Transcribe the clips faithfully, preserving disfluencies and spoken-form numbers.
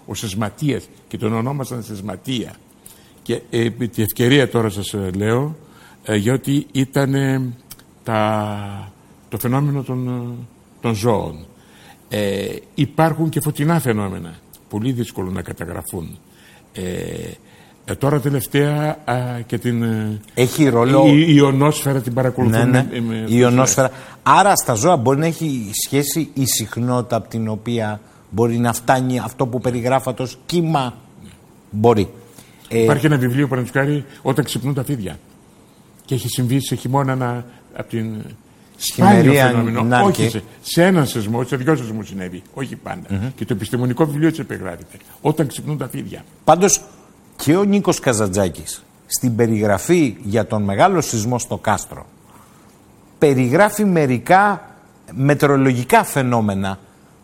ο Σεσματίας, και τον ονόμασαν Σεσματία. Και ε, με τη ευκαιρία τώρα σας ε, λέω, ε, γιατί ήταν ε, τα, το φαινόμενο των, ε, των ζώων. Ε, υπάρχουν και φωτεινά φαινόμενα, πολύ δύσκολο να καταγραφούν. Ε, ε, τώρα τελευταία α, και την έχει ρόλο... η, η ιονόσφαιρα την παρακολουθούμε. Ναι, ναι. Με, με, η ιονόσφαιρα. Άρα στα ζώα μπορεί να έχει σχέση η συχνότητα από την οποία μπορεί να φτάνει αυτό που περιγράφατε ως κύμα. Ναι. Μπορεί. Υπάρχει ε... ένα βιβλίο, παραδείγματος χάρη, όταν ξυπνούν τα φίδια. Και έχει συμβεί σε χειμώνα να, από την... Σπάνιο φαινόμενο. Όχι σε, σε έναν σεισμό, σε δυο σεισμούς συνέβη. Όχι πάντα. Mm-hmm. Και το επιστημονικό βιβλίο έτσι επιγράφεται. Όταν ξυπνούν τα φίδια. Πάντως και ο Νίκος Καζαντζάκης στην περιγραφή για τον μεγάλο σεισμό στο Κάστρο περιγράφει μερικά μετεωρολογικά φαινόμενα.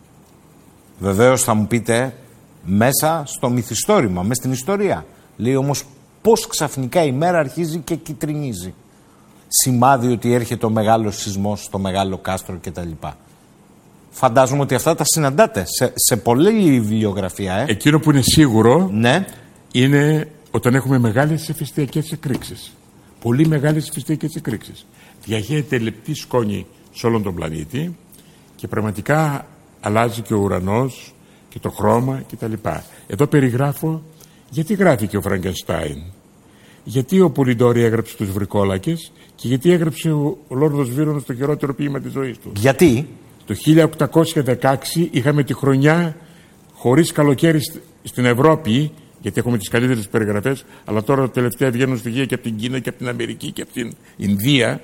Βεβαίως θα μου πείτε μέσα στο μυθιστόρημα, μέσα στην ιστορία. Λέει όμως πώς ξαφνικά η μέρα αρχίζει και κυτρινίζει. Σημάδι ότι έρχεται ο μεγάλος σεισμός στο Μεγάλο Κάστρο κτλ. Φαντάζομαι ότι αυτά τα συναντάτε σε, σε πολλή βιβλιογραφία. Ε. Εκείνο που είναι σίγουρο, ναι, είναι όταν έχουμε μεγάλες ηφαιστειακές εκρήξεις. Πολύ μεγάλες ηφαιστειακές εκρήξεις. Διαχέεται λεπτή σκόνη σε όλον τον πλανήτη και πραγματικά αλλάζει και ο ουρανός και το χρώμα κτλ. Εδώ περιγράφω γιατί γράφει και ο Φραγκενστάιν. Γιατί ο Πολυντόρη έγραψε τους βρικόλακες και γιατί έγραψε ο, ο Λόρδος Βύρονος το χειρότερο ποίημα της ζωής του. Γιατί? Το χίλια οκτακόσια δεκαέξι είχαμε τη χρονιά χωρίς καλοκαίρι στην Ευρώπη, γιατί έχουμε τις καλύτερες περιγραφές, αλλά τώρα τελευταία βγαίνουν στοιχεία και από την Κίνα και από την Αμερική και από την Ινδία.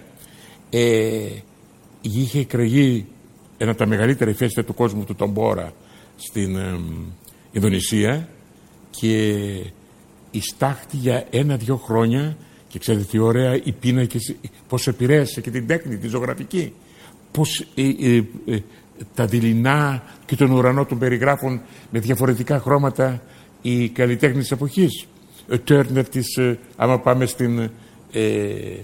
Ε, είχε εκραγεί ένα από τα μεγαλύτερα ηφαίστεια του κόσμου, του Τομπόρα, στην ε, Ινδονησία, και η στάχτη για ένα-δυο χρόνια, και ξέρετε τι ωραία οι πίνακες, πώς επηρέασε και την τέχνη, τη ζωγραφική. Πώς ε, ε, ε, τα δειλινά και τον ουρανό τον περιγράφουν με διαφορετικά χρώματα οι καλλιτέχνες της εποχής. Ο Τέρνερ της, ε, άμα πάμε στην ε, ε,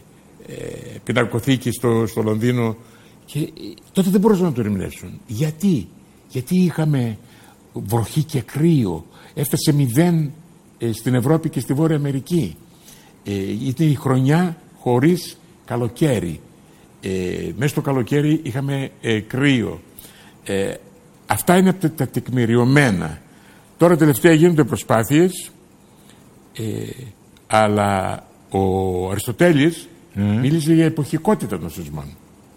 πινακοθήκη στο, στο Λονδίνο, και ε, τότε δεν μπορούσαν να το ερμηνεύσουν. Γιατί? Γιατί είχαμε βροχή και κρύο, έφτασε μηδέν ε, στην Ευρώπη και στη Βόρεια Αμερική. Ε, ήταν η χρονιά χωρίς καλοκαίρι. Ε, μέσα στο καλοκαίρι είχαμε ε, κρύο. Ε, αυτά είναι τα, τα τεκμηριωμένα. Τώρα τελευταία γίνονται προσπάθειες, ε, αλλά ο Αριστοτέλης mm. μίλησε για εποχικότητα των σεισμών.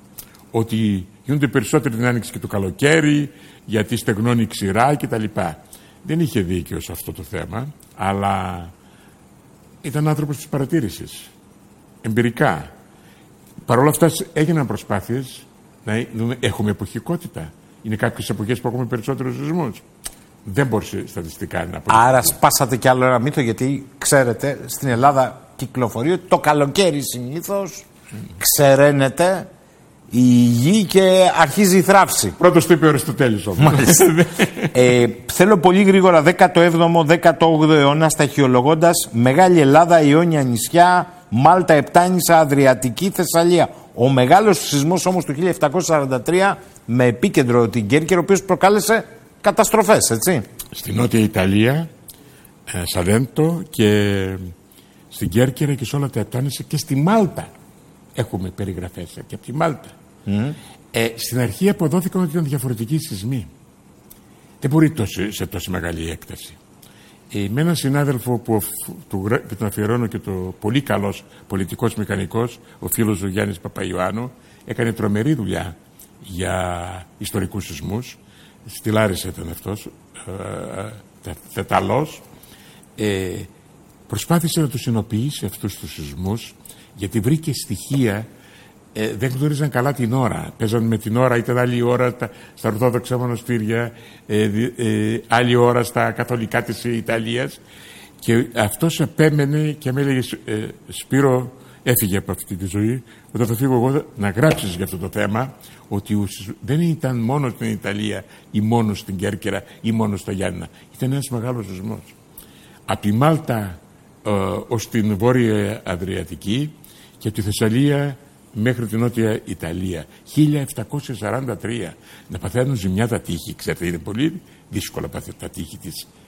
Ότι γίνονται περισσότεροι την άνοιξη και το καλοκαίρι, γιατί στεγνώνει ξηρά κτλ. Δεν είχε δίκιο σε αυτό το θέμα, αλλά ήταν άνθρωπος της παρατήρησης. Εμπειρικά. Παρ' όλα αυτά έγιναν προσπάθειες να δούμε, έχουμε εποχικότητα. Είναι κάποιες εποχές που έχουμε περισσότερους σεισμούς. Δεν μπορούσε στατιστικά να αποδειχθεί. Άρα σπάσατε κι άλλο ένα μύθο, γιατί ξέρετε, στην Ελλάδα κυκλοφορεί ότι το καλοκαίρι συνήθως mm. ξεραίνεται η γη και αρχίζει η θράψη. Πρώτος το είπε ο Αριστοτέλης όμως. Μάλιστα. ε, θέλω πολύ γρήγορα δέκατο έβδομο δέκατο όγδοο αιώνα, σταχυολογώντας Μεγάλη Ελλάδα, Ιόνια νησιά, Μάλτα, Επτάνησα, Αδριατική, Θεσσαλία. Ο μεγάλος σεισμός όμως του χίλια επτακόσια σαράντα τρία με επίκεντρο την Κέρκυρα, ο οποίος προκάλεσε καταστροφές, έτσι. Στην Νότια Ιταλία, ε, Σαλέντο, και στην Κέρκυρα και σε όλα τα Επτάνησα, και στη Μάλτα έχουμε περιγραφές και από τη Μάλτα. Mm. Ε, στην αρχή αποδόθηκαν ότι ήταν διαφορετικοί σεισμοί. Δεν μπορεί τόσο, σε τόση μεγάλη έκταση. Ε, με έναν συνάδελφο που, του, που τον αφιερώνω και το πολύ καλός πολιτικός μηχανικός, ο φίλος ο Γιάννης Παπαϊωάννου, έκανε τρομερή δουλειά για ιστορικούς σεισμούς. Στη Λάρισα ήταν αυτός, ε, θεταλός. Ε, προσπάθησε να τους συνοποιήσει αυτούς τους σεισμούς, γιατί βρήκε στοιχεία. Ε, δεν γνωρίζαν καλά την ώρα. Παίζαν με την ώρα, ήταν άλλη ώρα τα, στα Ορθόδοξα μοναστήρια, ε, ε, άλλη ώρα στα καθολικά της Ιταλίας, και αυτός επέμενε και με έλεγε ε, Σπύρο, έφυγε από αυτή τη ζωή, όταν θα φύγω εγώ να γράψεις για αυτό το θέμα, ότι δεν ήταν μόνο στην Ιταλία ή μόνο στην Κέρκυρα ή μόνο στο Γιάννηνα, ήταν ένας μεγάλος σεισμός. Από τη Μάλτα ε, ως την Βόρεια Αδριατική και από τη Θεσσαλία μέχρι την Νότια Ιταλία. χίλια επτακόσια σαράντα τρία. Να παθαίνουν ζημιά τα τείχη. Ξέρετε, είναι πολύ δύσκολα τα τείχη της